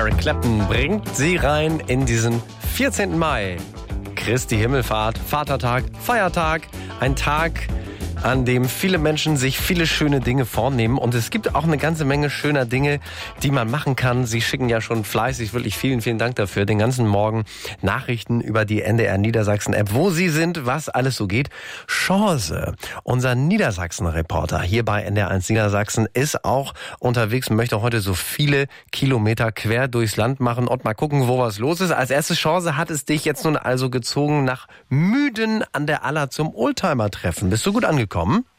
Eric Clapton bringt sie rein in diesen 14. Mai. Christi Himmelfahrt, Vatertag, Feiertag, ein Tag, an dem viele Menschen sich viele schöne Dinge vornehmen. Und es gibt auch eine ganze Menge schöner Dinge, die man machen kann. Sie schicken ja schon fleißig, wirklich vielen, vielen Dank dafür, den ganzen Morgen Nachrichten über die NDR Niedersachsen-App, wo Sie sind, was alles so geht. Chance, unser Niedersachsen-Reporter hier bei NDR1 Niedersachsen, ist auch unterwegs und möchte heute so viele Kilometer quer durchs Land machen und mal gucken, wo was los ist. Als erste Chance hat es dich jetzt nun also gezogen nach Müden an der Aller zum Oldtimer-Treffen. Bist du gut angekommen?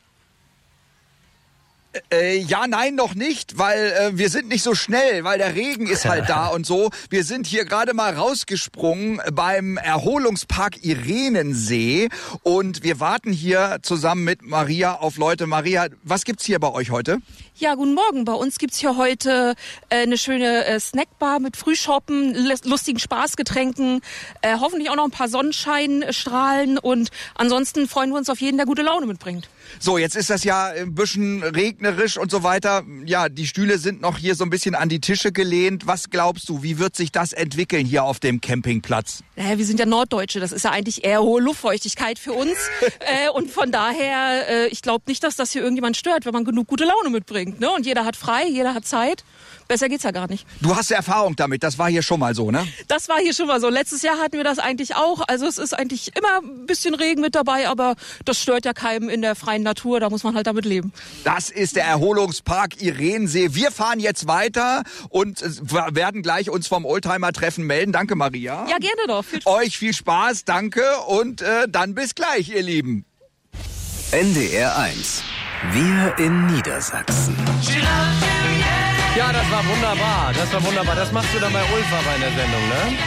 Ja, nein, noch nicht, weil wir sind nicht so schnell, weil der Regen ist halt da und so. Wir sind hier gerade mal rausgesprungen beim Erholungspark Irenensee und wir warten hier zusammen mit Maria auf Leute. Maria, was gibt's hier bei euch heute? Ja, guten Morgen. Bei uns gibt's hier heute eine schöne Snackbar mit Frühschoppen, lustigen Spaßgetränken, hoffentlich auch noch ein paar Sonnenscheinstrahlen und ansonsten freuen wir uns auf jeden, der gute Laune mitbringt. So, jetzt ist das ja ein bisschen regnerisch und so weiter. Ja, die Stühle sind noch hier so ein bisschen an die Tische gelehnt. Was glaubst du, wie wird sich das entwickeln hier auf dem Campingplatz? Naja, wir sind ja Norddeutsche, das ist ja eigentlich eher hohe Luftfeuchtigkeit für uns. Und von daher, ich glaube nicht, dass das hier irgendjemand stört, wenn man genug gute Laune mitbringt. Ne? Und jeder hat frei, jeder hat Zeit. Besser geht's ja gar nicht. Du hast ja Erfahrung damit, das war hier schon mal so, ne? Das war hier schon mal so. Letztes Jahr hatten wir das eigentlich auch. Also es ist eigentlich immer ein bisschen Regen mit dabei, aber das stört ja keinem in der freien Natur. Da muss man halt damit leben. Das ist der Erholungspark Irenensee. Wir fahren jetzt weiter und werden gleich uns vom Oldtimer-Treffen melden. Danke, Maria. Ja, gerne doch. Euch viel Spaß, danke und dann bis gleich, ihr Lieben. NDR 1. Wir in Niedersachsen. Ja, das war wunderbar. Das war wunderbar. Das machst du dann bei Ulf aber in der Sendung, ne?